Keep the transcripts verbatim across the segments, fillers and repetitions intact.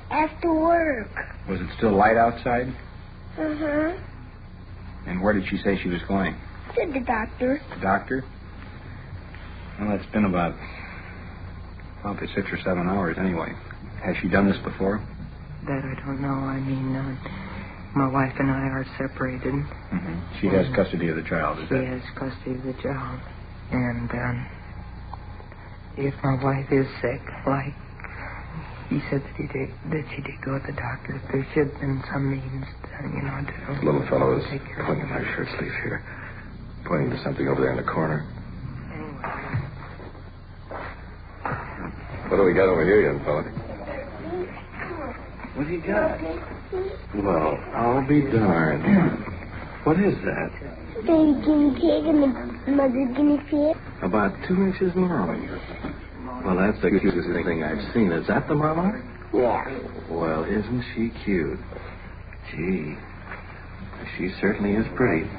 After work. Was it still light outside? Uh-huh. And where did she say she was going? To the doctor. The doctor? Well, it's been about probably six or seven hours anyway. Has she done this before? That I don't know. I mean, uh, my wife and I are separated. Mm-hmm. She has custody of the child, is She that? has custody of the child. And um, if my wife is sick, like he said that he did, that she did go to the doctor, there should have been some means, to, you know, to... The little fellow is take care of pointing him. my shirt sleeve here, pointing to something over there in the corner. Anyway. What do we got over here, young fella? What have you got? Well, I'll be darned. What is that? Baby guinea pig and the mother guinea pig. About two inches long. Well, that's the cutest thing I've seen. Is that the mama? Yeah. Well, isn't she cute? Gee, she certainly is pretty.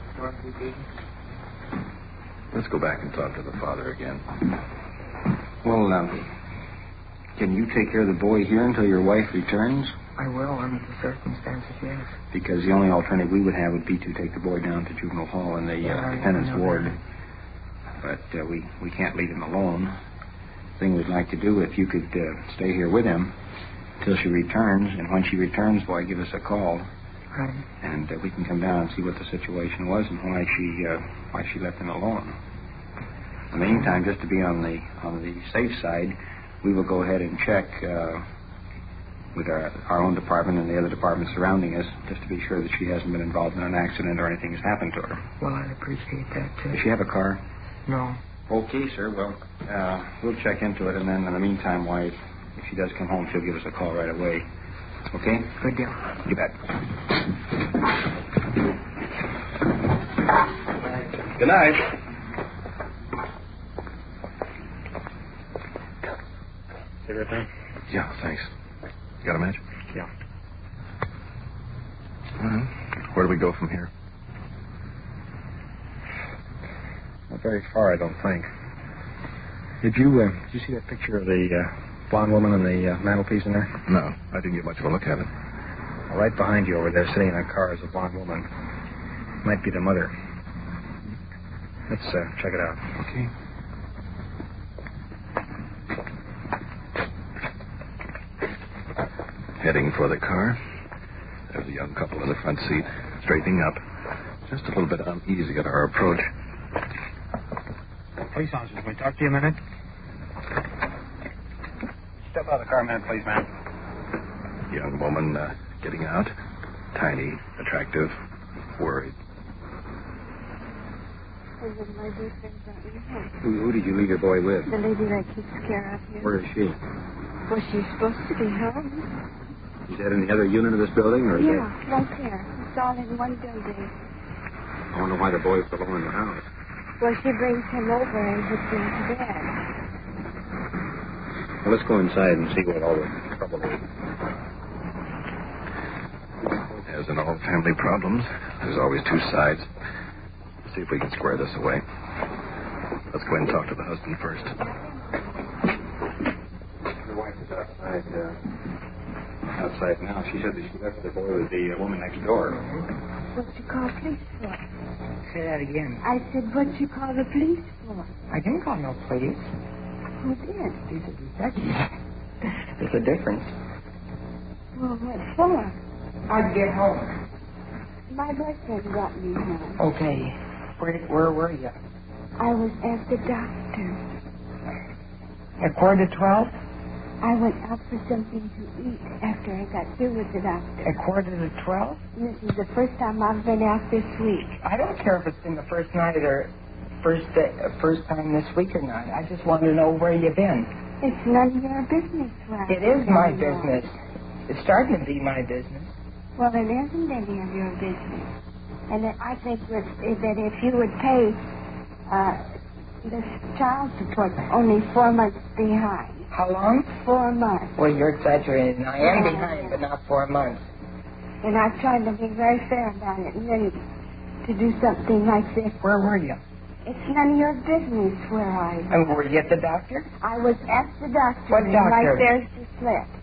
Let's go back and talk to the father again. Well, um, can you take care of the boy here until your wife returns? I will, under the circumstances, yes. Because the only alternative we would have would be to take the boy down to juvenile hall in the uh, Yeah, I dependents know ward. that. But uh, we, we can't leave him alone. Thing we'd like to do, if you could uh, stay here with him till she returns, and when she returns, boy, give us a call, Right. and uh, we can come down and see what the situation was and why she uh, why she left him alone. In the meantime, just to be on the on the safe side, we will go ahead and check uh, with our our own department and the other departments surrounding us, just to be sure that she hasn't been involved in an accident or anything has happened to her. Well, I'd appreciate that, too. Does she have a car? No. Okay, sir. Well, uh, we'll check into it, and then in the meantime, why, if she does come home, she'll give us a call right away. Okay? Good deal. You bet. Good night. Cigarette there? Yeah, thanks. You got a match? Yeah. Well, where do we go from here? Not very far, I don't think. Did you, uh, did you see that picture of the uh, blonde woman on the uh, mantelpiece in there? No, I didn't get much of a look at it. Well, right behind you over there, sitting in a car, is a blonde woman. Might be the mother. Let's uh, check it out. Okay. Heading for the car. There's a young couple in the front seat, straightening up. Just a little bit uneasy at our approach. Police officers, can we talk to you a minute? Step out of the car a minute, please, ma'am. Young woman uh, getting out. Tiny, attractive, worried. Who, who did you leave your boy with? The lady that keeps care of you. Where is she? Well, she's supposed to be home. Is that in the other unit of this building, or is Yeah, that... right there. It's all in one building. I wonder why the boy was alone in the house. Well, she brings him over and puts him to bed. Well, let's go inside and see what all the trouble is. As in all family problems, there's always two sides. See if we can square this away. Let's go in and talk to the husband first. The wife is outside, uh, outside now. She said that she left the boy with the uh, woman next door. What'd you call police for? Say that again. I said, what'd you call the police for? I didn't call no police. Who did? He's a detective. There's a difference. Well, what for? I'd get home. My boyfriend got me home. Okay. Where, where were you? I was at the doctor. At quarter to twelve? I went out for something to eat after I got through with the doctor. At quarter to twelve? This is the first time I've been out this week. I don't care if it's been the first night or first day, uh, first time this week or not. I just want to know where you've been. It's none of your business, Ralph. It is my business. It's starting to be my business. Well, it isn't any of your business. And I think that that if you would pay uh, the child support only four months behind. How long? Four months. Well, you're exaggerating. I am Yeah. behind, but not four months. And I tried to be very fair about it. And then to do something like this. Where were you? It's none of your business where I was. And were you at the doctor? I was at the doctor. What and doctor? Right there's the slip.